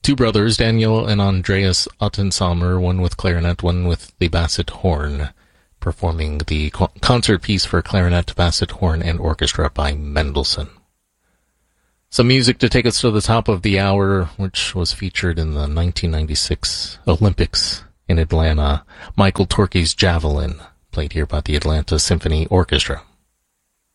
two brothers, Daniel and Andreas Ottensamer, one with clarinet, one with the basset horn, performing the concert piece for clarinet, basset horn, and orchestra by Mendelssohn. Some music to take us to the top of the hour, which was featured in the 1996 Olympics in Atlanta. Michael Torke's Javelin, played here by the Atlanta Symphony Orchestra.